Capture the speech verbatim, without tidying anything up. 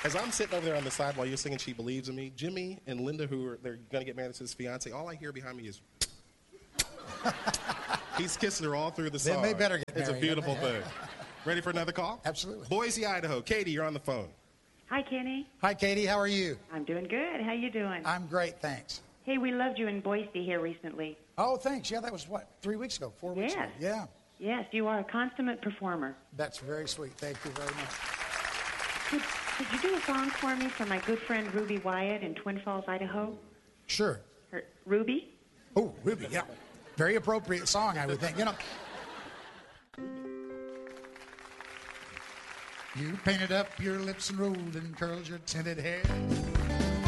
As I'm sitting over there on the side while you're singing She Believes in Me, Jimmy and Linda, who are they're going to get married to his fiance, all I hear behind me is... He's kissing her all through the song. Then they better get married. It's a beautiful thing. Ready for another call? Absolutely. Boise, Idaho. Katie, you're on the phone. Hi, Kenny. Hi, Katie. How are you? I'm doing good. How you doing? I'm great, thanks. Hey, we loved you in Boise here recently. Oh, thanks. Yeah, that was, what, three weeks ago, four weeks Yes. ago? Yeah. Yes, you are a consummate performer. That's very sweet. Thank you very much. Could, could you do a song for me for my good friend Ruby Wyatt in Twin Falls, Idaho? Sure. Her, Ruby? Oh, Ruby, yeah. Very appropriate song, I would think. You know, you painted up your lips and rolled and curled your tinted hair.